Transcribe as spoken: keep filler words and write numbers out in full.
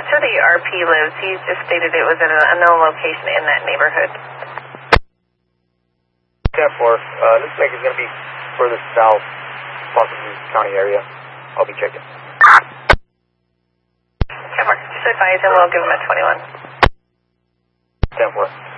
that's where the R P lives. He just stated it was at an unknown location in that neighborhood. ten four, uh, this thing is going to be further south, possibly county area. I'll be checking. ten four, just advise and we'll give him a twenty-one. ten four.